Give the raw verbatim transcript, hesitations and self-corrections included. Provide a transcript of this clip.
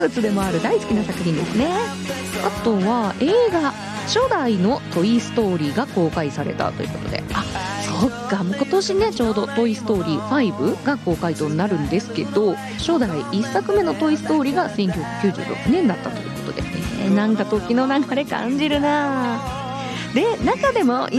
物でもある大好きな作品ですね。あとは映画初代のトイストーリーが公開されたということで、あ、そっか、もう今年ねちょうどトイストーリーファイブが公開となるんですけど、初代いっさくめのトイストーリーがせんきゅうひゃくきゅうじゅうろくねんだったということで、えー、なんか時の流れ感じるな。で、中でも